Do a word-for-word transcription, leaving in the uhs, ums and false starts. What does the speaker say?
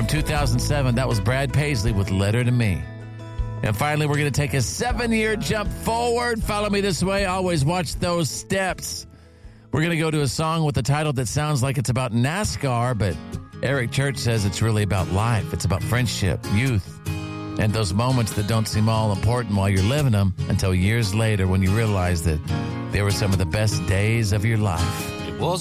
two thousand seven, that was Brad Paisley with Letter to Me. And finally, we're going to take a seven-year jump forward. Follow me this way. Always watch those steps. We're going to go to a song with a title that sounds like it's about NASCAR, but Eric Church says it's really about life. It's about friendship, youth, and those moments that don't seem all important while you're living them until years later when you realize that they were some of the best days of your life.